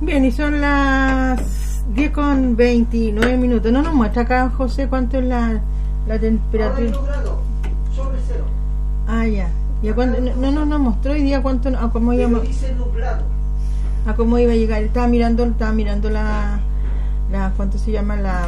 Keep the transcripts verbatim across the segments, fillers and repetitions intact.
Bien, y son las diez con veintinueve minutos. No nos muestra acá, José, cuánto es la, la temperatura. Sobre cero. Ah, ya. ¿Y a cuánto? No, no nos no mostró hoy día cuánto, a cómo iba, dice nublado. A cómo iba a llegar. Estaba mirando, estaba mirando la, la, ¿cuánto se llama? La,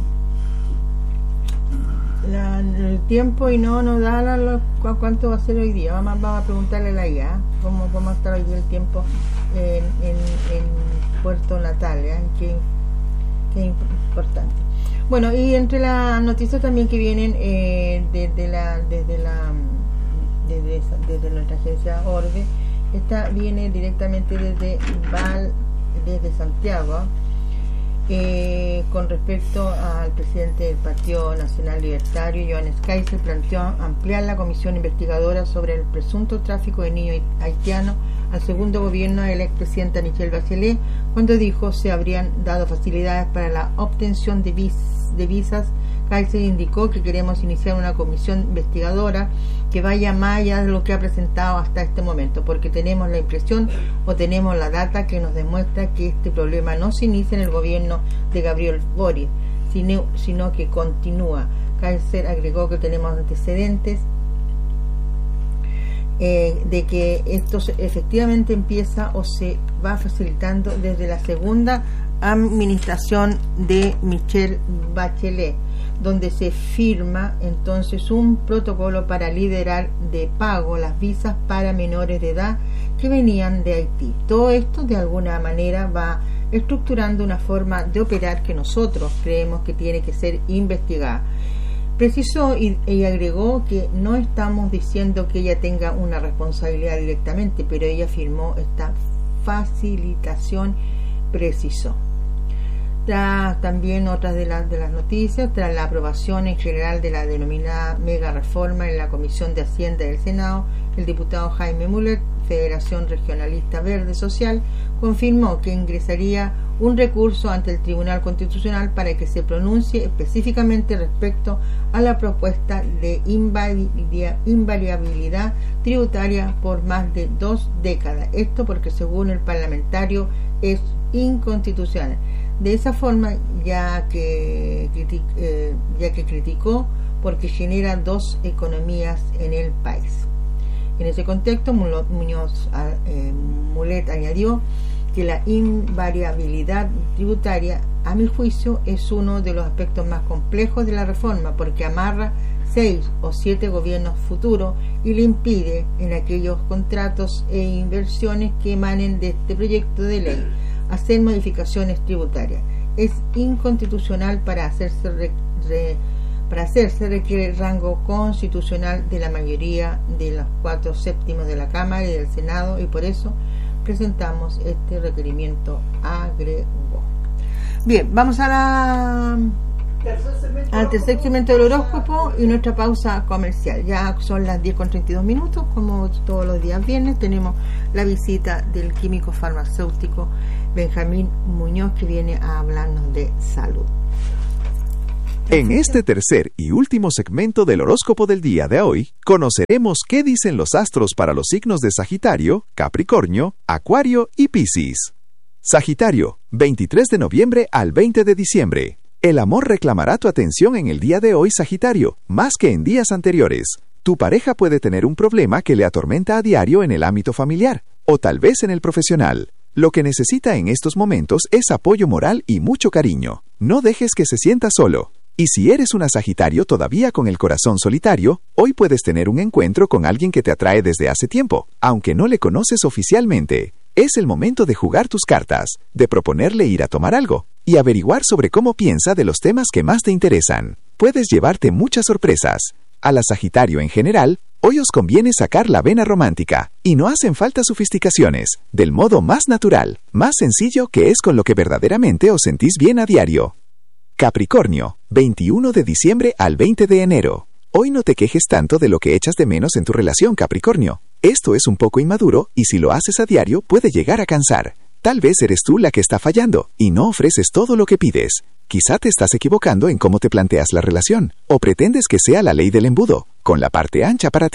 la el tiempo y no nos da la, la, cuánto va a ser hoy día. Vamos, vamos a preguntarle a la I A cómo, cómo va a estar hoy día el tiempo en, en, en Puerto Natalia, qué, qué importante. Bueno, y entre las noticias también que vienen eh, desde la desde la desde, desde nuestra agencia Orbe, esta viene directamente desde Val, desde Santiago, eh, con respecto al presidente del Partido Nacional Libertario, Johannes Kaiser, planteó ampliar la comisión investigadora sobre el presunto tráfico de niños haitianos al segundo gobierno de la expresidenta Michelle Bachelet, cuando dijo se habrían dado facilidades para la obtención de, vis, de visas. Kaiser indicó que queremos iniciar una comisión investigadora que vaya más allá de lo que ha presentado hasta este momento, porque tenemos la impresión o tenemos la data que nos demuestra que este problema no se inicia en el gobierno de Gabriel Boric, sino, sino que continúa. Kaiser agregó que tenemos antecedentes Eh, de que esto efectivamente empieza o se va facilitando desde la segunda administración de Michelle Bachelet, donde se firma entonces un protocolo para liderar de pago las visas para menores de edad que venían de Haití. Todo esto de alguna manera va estructurando una forma de operar que nosotros creemos que tiene que ser investigada. Precisó y, y agregó que no estamos diciendo que ella tenga una responsabilidad directamente, pero ella firmó esta facilitación, precisó. Tras también otras de las de las noticias, tras la aprobación en general de la denominada mega reforma en la Comisión de Hacienda del Senado, el diputado Jaime Mulet, Federación Regionalista Verde Social, confirmó que ingresaría un recurso ante el Tribunal Constitucional para que se pronuncie específicamente respecto a la propuesta de invariabilidad tributaria por más de dos décadas. Esto porque según el parlamentario es inconstitucional. De esa forma, ya que, eh, ya que criticó porque genera dos economías en el país. En ese contexto, Muñoz eh, Mulet añadió que la invariabilidad tributaria, a mi juicio, es uno de los aspectos más complejos de la reforma, porque amarra seis o siete gobiernos futuros y le impide en aquellos contratos e inversiones que emanen de este proyecto de ley hacer modificaciones tributarias. Es inconstitucional para hacerse re, re, para hacerse requiere el rango constitucional de la mayoría de los cuatro séptimos de la Cámara y del Senado, y por eso presentamos este requerimiento, agregó. Bien, vamos a la al tercer segmento del horóscopo y nuestra pausa comercial. Ya son las diez con treinta y dos minutos, como todos los días viernes tenemos la visita del químico farmacéutico Benjamín Muñoz, que viene a hablarnos de salud. En este tercer y último segmento del horóscopo del día de hoy, conoceremos qué dicen los astros para los signos de Sagitario, Capricornio, Acuario y Piscis. Sagitario, veintitrés de noviembre al veinte de diciembre. El amor reclamará tu atención en el día de hoy, Sagitario, más que en días anteriores. Tu pareja puede tener un problema que le atormenta a diario en el ámbito familiar, o tal vez en el profesional. Lo que necesita en estos momentos es apoyo moral y mucho cariño. No dejes que se sienta solo. Y si eres una Sagitario todavía con el corazón solitario, hoy puedes tener un encuentro con alguien que te atrae desde hace tiempo, aunque no le conoces oficialmente. Es el momento de jugar tus cartas, de proponerle ir a tomar algo y averiguar sobre cómo piensa de los temas que más te interesan. Puedes llevarte muchas sorpresas. A la Sagitario en general, hoy os conviene sacar la vena romántica, y no hacen falta sofisticaciones, del modo más natural, más sencillo que es con lo que verdaderamente os sentís bien a diario. Capricornio, veintiuno de diciembre al veinte de enero. Hoy no te quejes tanto de lo que echas de menos en tu relación, Capricornio. Esto es un poco inmaduro y si lo haces a diario puede llegar a cansar. Tal vez eres tú la que está fallando y no ofreces todo lo que pides. Quizá te estás equivocando en cómo te planteas la relación o pretendes que sea la ley del embudo, con la parte ancha para ti.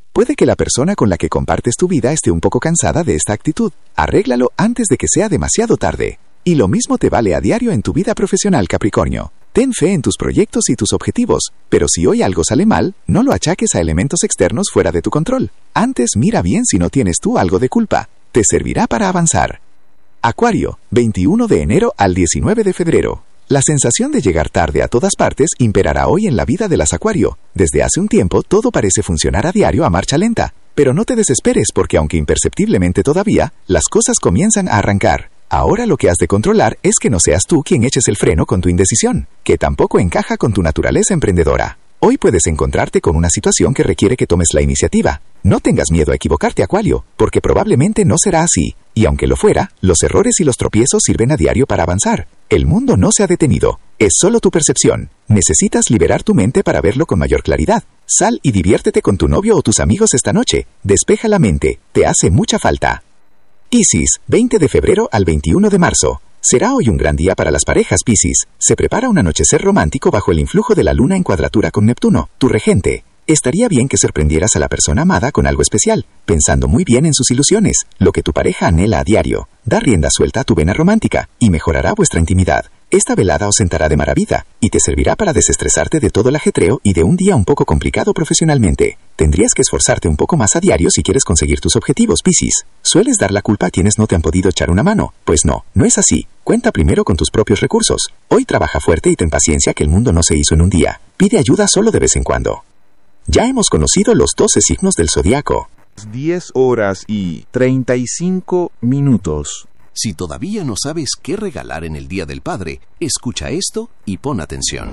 Puede que la persona con la que compartes tu vida esté un poco cansada de esta actitud. Arréglalo antes de que sea demasiado tarde. Y lo mismo te vale a diario en tu vida profesional, Capricornio. Ten fe en tus proyectos y tus objetivos, pero si hoy algo sale mal, no lo achaques a elementos externos fuera de tu control. Antes mira bien si no tienes tú algo de culpa. Te servirá para avanzar. Acuario, veintiuno de enero al diecinueve de febrero. La sensación de llegar tarde a todas partes imperará hoy en la vida de las Acuario. Desde hace un tiempo todo parece funcionar a diario a marcha lenta, pero no te desesperes porque aunque imperceptiblemente todavía, las cosas comienzan a arrancar. Ahora lo que has de controlar es que no seas tú quien eches el freno con tu indecisión, que tampoco encaja con tu naturaleza emprendedora. Hoy puedes encontrarte con una situación que requiere que tomes la iniciativa. No tengas miedo a equivocarte, Acuario, porque probablemente no será así. Y aunque lo fuera, los errores y los tropiezos sirven a diario para avanzar. El mundo no se ha detenido. Es solo tu percepción. Necesitas liberar tu mente para verlo con mayor claridad. Sal y diviértete con tu novio o tus amigos esta noche. Despeja la mente. Te hace mucha falta. Piscis, veinte de febrero al veintiuno de marzo. Será hoy un gran día para las parejas, Piscis. Se prepara un anochecer romántico bajo el influjo de la luna en cuadratura con Neptuno, tu regente. Estaría bien que sorprendieras a la persona amada con algo especial, pensando muy bien en sus ilusiones, lo que tu pareja anhela a diario. Da rienda suelta a tu vena romántica y mejorará vuestra intimidad. Esta velada os sentará de maravilla y te servirá para desestresarte de todo el ajetreo y de un día un poco complicado profesionalmente. Tendrías que esforzarte un poco más a diario si quieres conseguir tus objetivos, Piscis. ¿Sueles dar la culpa a quienes no te han podido echar una mano? Pues no, no es así. Cuenta primero con tus propios recursos. Hoy trabaja fuerte y ten paciencia que el mundo no se hizo en un día. Pide ayuda solo de vez en cuando. Ya hemos conocido los doce signos del zodiaco. diez horas y treinta y cinco minutos. Si todavía no sabes qué regalar en el Día del Padre, escucha esto y pon atención.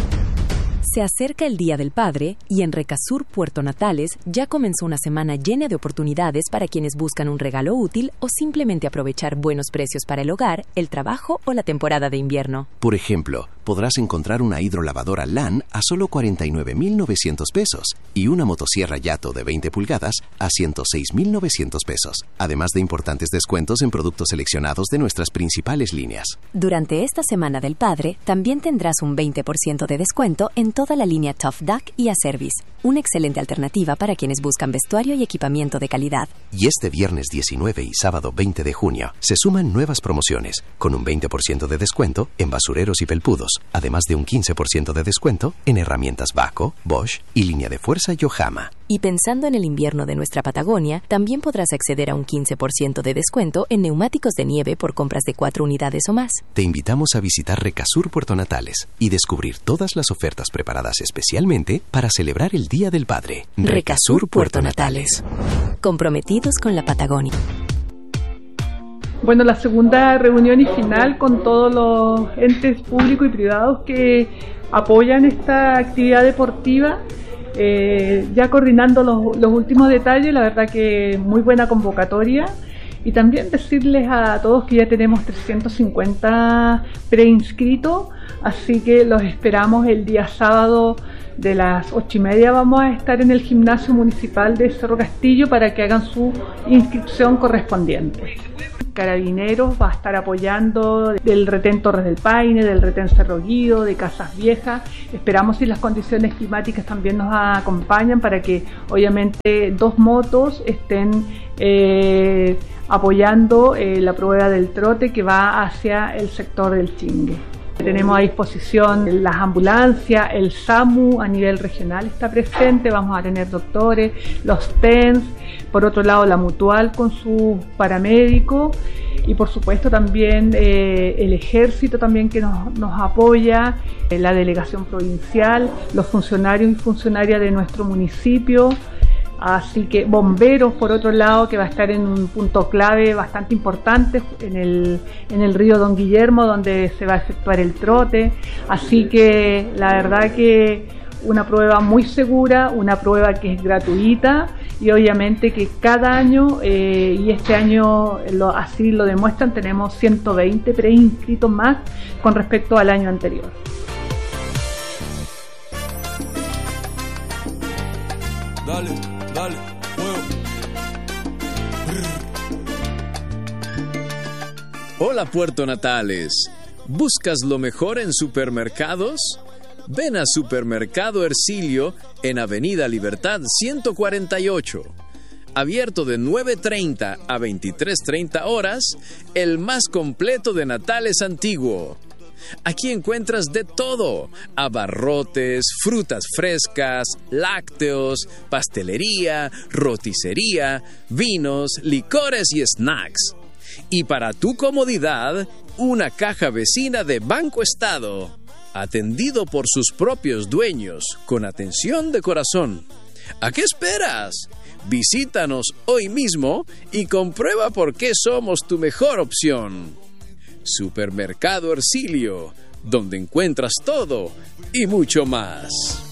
Se acerca el Día del Padre y en Recasur Puerto Natales ya comenzó una semana llena de oportunidades para quienes buscan un regalo útil o simplemente aprovechar buenos precios para el hogar, el trabajo o la temporada de invierno. Por ejemplo, podrás encontrar una hidrolavadora LAN a solo cuarenta y nueve mil novecientos pesos y una motosierra Yato de veinte pulgadas a ciento seis mil novecientos pesos, además de importantes descuentos en productos seleccionados de nuestras principales líneas. Durante esta Semana del Padre, también tendrás un veinte por ciento de descuento en toda la línea Tough Duck y Acervis, una excelente alternativa para quienes buscan vestuario y equipamiento de calidad. Y este viernes diecinueve y sábado veinte de junio se suman nuevas promociones, con un veinte por ciento de descuento en basureros y felpudos, además de un quince por ciento de descuento en herramientas Baco, Bosch y línea de fuerza Yohama. Y pensando en el invierno de nuestra Patagonia, también podrás acceder a un quince por ciento de descuento en neumáticos de nieve por compras de cuatro unidades o más. Te invitamos a visitar Recasur Puerto Natales y descubrir todas las ofertas preparadas especialmente para celebrar el Día del Padre. Recasur Puerto Natales. Comprometidos con la Patagonia. Bueno, la segunda reunión y final con todos los entes públicos y privados que apoyan esta actividad deportiva. Eh, ya coordinando los, los últimos detalles, la verdad que muy buena convocatoria. Y también decirles a todos que ya tenemos trescientos cincuenta preinscritos, así que los esperamos el día sábado de las ocho y media. Vamos a estar en el gimnasio municipal de Cerro Castillo para que hagan su inscripción correspondiente. Carabineros va a estar apoyando del retén Torres del Paine, del retén Cerro Guido, de Casas Viejas. Esperamos si las condiciones climáticas también nos acompañan para que obviamente dos motos estén eh, apoyando eh, la prueba del trote que va hacia el sector del Chingue. Tenemos a disposición las ambulancias, el SAMU a nivel regional está presente, vamos a tener doctores, los P E N S, por otro lado la Mutual con sus paramédicos y por supuesto también eh, el ejército también que nos, nos apoya, eh, la delegación provincial, los funcionarios y funcionarias de nuestro municipio. Así que bomberos, por otro lado, que va a estar en un punto clave bastante importante en el, en el río Don Guillermo, donde se va a efectuar el trote. Así que la verdad que una prueba muy segura, una prueba que es gratuita y obviamente que cada año, eh, y este año lo, así lo demuestran, tenemos ciento veinte preinscritos más con respecto al año anterior. Dale, dale, fuego. Hola Puerto Natales. ¿Buscas lo mejor en supermercados? Ven a Supermercado Ercilio en Avenida Libertad ciento cuarenta y ocho. Abierto de nueve treinta a veintitrés treinta horas, el más completo de Natales antiguo. Aquí encuentras de todo: abarrotes, frutas frescas, lácteos, pastelería, roticería, vinos, licores y snacks. Y para tu comodidad, una caja vecina de Banco Estado, atendido por sus propios dueños, con atención de corazón. ¿A qué esperas? Visítanos hoy mismo y comprueba por qué somos tu mejor opción. Supermercado Ercilio, donde encuentras todo y mucho más.